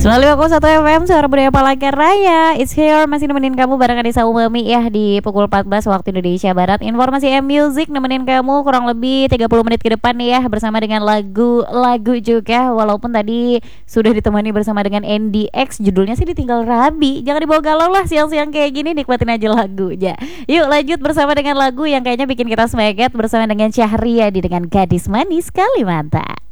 95,1 FM Suara Budaya Palangkaraya. It's here, masih nemenin kamu bareng Anissa Umami ya di pukul 14 waktu Indonesia Barat. Informasi M-Music nemenin kamu kurang lebih 30 menit ke depan nih ya, bersama dengan lagu-lagu juga. Walaupun tadi sudah ditemani bersama dengan NDX, judulnya sih Ditinggal Rabi. Jangan dibawa galau lah siang-siang kayak gini, nikmatin aja lagunya. Yuk lanjut bersama dengan lagu yang kayaknya bikin kita semangat, bersama dengan Syahriadi dengan Gadis Manis Kalimantan.